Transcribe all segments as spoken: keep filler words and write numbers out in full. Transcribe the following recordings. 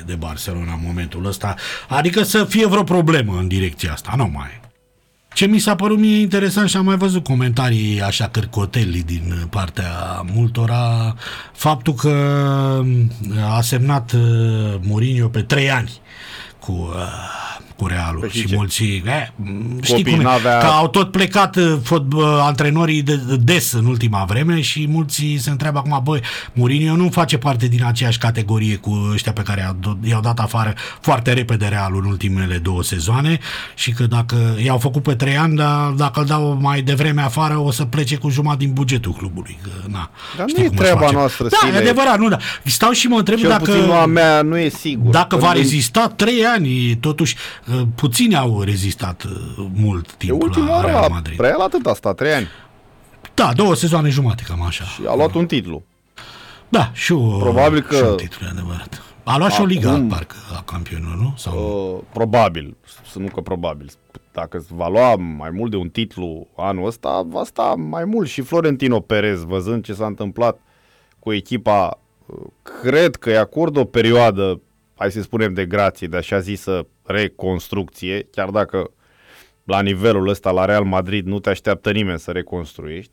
de Barcelona în momentul ăsta. Adică să fie vreo problemă în direcția asta, nu mai. Ce mi s-a părut mie interesant și am mai văzut comentarii așa cârcotelii din partea multora, faptul că a semnat Mourinho pe trei ani cu... cu Realul păi și ce? mulți eh, știi cum e, n-avea... că au tot plecat fotbal, antrenorii de, des în ultima vreme și mulți se întreabă acum, băi, Mourinho nu face parte din aceeași categorie cu ăștia pe care i-au dat afară foarte repede Realul în ultimele două sezoane și că dacă i-au făcut pe trei ani, dar dacă îl dau mai devreme afară o să plece cu jumătate din bugetul clubului. Că, na, dar nu e treaba noastră. Da, Stile. E adevărat, nu, da. Stau și mă întreb Cel dacă puțin a mea nu e sigur. dacă Când va rezista trei ani, totuși puțini au rezistat mult timp la Real Madrid. Real atât a stat, trei ani. Da, două sezoane jumate, cam așa. Și a luat un titlu. Da, și o, probabil că, și un titlu, adevărat. A luat și o liga, acum, parcă, a campionilor, nu? Sau uh, probabil, să nu că probabil. Dacă va lua mai mult de un titlu anul ăsta, va sta mai mult. Și Florentino Perez, văzând ce s-a întâmplat cu echipa, cred că îi acordă o perioadă, hai să spunem, de grație, de așa zisă reconstrucție, chiar dacă la nivelul ăsta, la Real Madrid, nu te așteaptă nimeni să reconstruiești.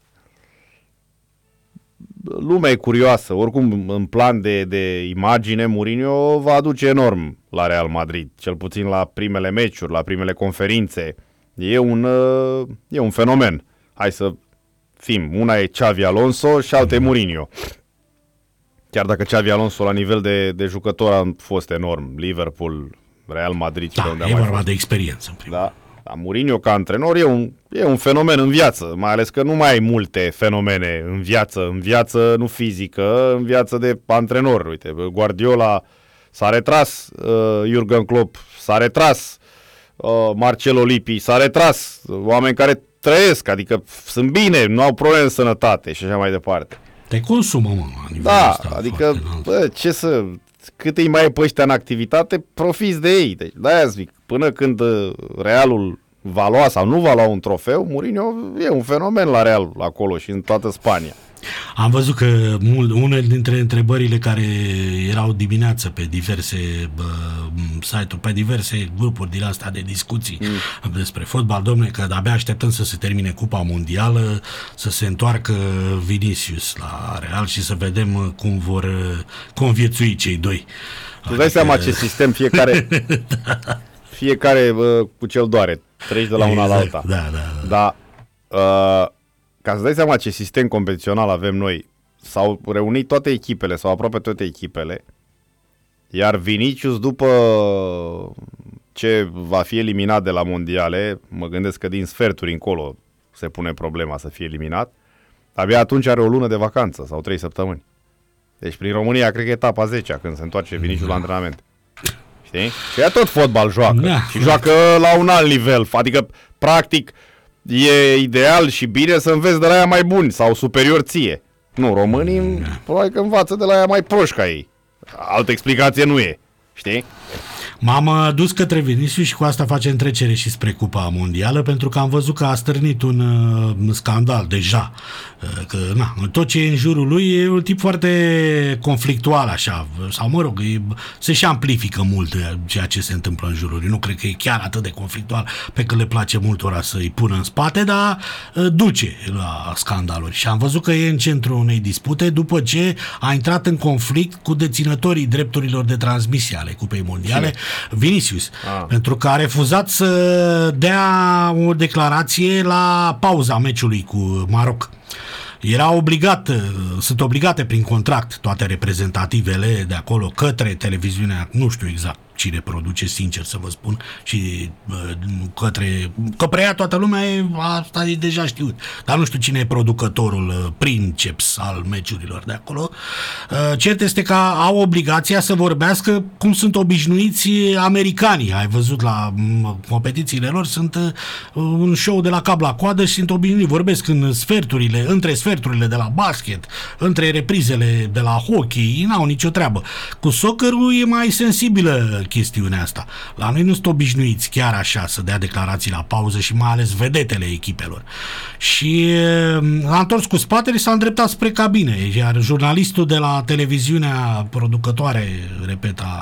Lumea e curioasă, oricum în plan de, de imagine, Mourinho va aduce enorm la Real Madrid, cel puțin la primele meciuri, la primele conferințe. E un, e un fenomen. Hai să fim, una e Xavi Alonso și alta e Mourinho. Chiar dacă Xavi Alonso la nivel de, de jucător a fost enorm, Liverpool, Real Madrid. Da, unde e a mai vorba fost. de experiență. În primul. Da, dar Mourinho ca antrenor e un, e un fenomen în viață, mai ales că nu mai ai multe fenomene în viață, în viață nu fizică, în viață de antrenor. Uite, Guardiola s-a retras, uh, Jurgen Klopp s-a retras, uh, Marcelo Lippi s-a retras, oameni care trăiesc, adică sunt bine, nu au probleme de sănătate și așa mai departe. Te consumă, mă, la nivelul Da, ăsta, adică, bă, ce să, cât îi mai e pe ăștia în activitate, profiți de ei. Deci, de-aia zic, până când Realul va lua sau nu va lua un trofeu, Mourinho e un fenomen la Real acolo și în toată Spania. Am văzut că mult, unele dintre întrebările care erau dimineață pe diverse bă, site-uri, pe diverse grupuri din astea de discuții mm. despre fotbal, domne, că de-abia așteptăm să se termine Cupa Mondială, să se întoarcă Vinicius la Real și să vedem cum vor conviețui cei doi. Tu adică... dai seama ce sistem fiecare da. fiecare bă, cu ce-l doare, treci de la exact. Una la alta. Da, da, da. Dar uh, ca să dai seama ce sistem competițional avem noi, s-au reunit toate echipele, sau aproape toate echipele, iar Vinicius, după ce va fi eliminat de la mondiale, mă gândesc că din sferturi încolo se pune problema să fie eliminat, abia atunci are o lună de vacanță sau trei săptămâni. Deci prin România cred că e etapa zecea când se întoarce Vinicius da. La antrenament. Știi? Și ea tot fotbal joacă. Da. Și joacă la un alt nivel. Adică, practic, e ideal și bine să înveți de la ea mai buni sau superior ție. Nu, românii da. Probabil că învață de la ea mai proști ca ei. Altă explicație nu e. Știi? M-am dus către Vinicius și cu asta facem trecere și spre Cupa Mondială, pentru că am văzut că a stârnit un uh, scandal deja. Uh, că, na, tot ce e în jurul lui e un tip foarte conflictual, așa, sau mă rog, e, se și amplifică mult ceea ce se întâmplă în jurul lui. Nu cred că e chiar atât de conflictual, pe că le place multora să-i pună în spate, dar uh, duce la scandaluri. Și am văzut că e în centrul unei dispute după ce a intrat în conflict cu deținătorii drepturilor de transmisie ale Cupei Mondiale, Vinicius, ah. pentru că a refuzat să dea o declarație la pauza meciului cu Maroc. Era obligat, sunt obligate prin contract toate reprezentativele de acolo către televiziunea, nu știu exact cine produce, sincer să vă spun, și către, că preia toată lumea, e, asta e deja știut, dar nu știu cine e producătorul princeps al meciurilor de acolo. Cert este că au obligația să vorbească cum sunt obișnuiți americanii. Ai văzut la competițiile lor, sunt un show de la cap la coadă și sunt obișnuiți, vorbesc în sferturile, între sferturile de la basket, între reprizele de la hockey, n-au nicio treabă. Cu soccerul e mai sensibilă chestiunea asta. La noi nu sunt obișnuiți chiar așa să dea declarații la pauză și mai ales vedetele echipelor. Și a întors cu spatele, s-a îndreptat spre cabine, iar jurnalistul de la televiziunea producătoare, repet, a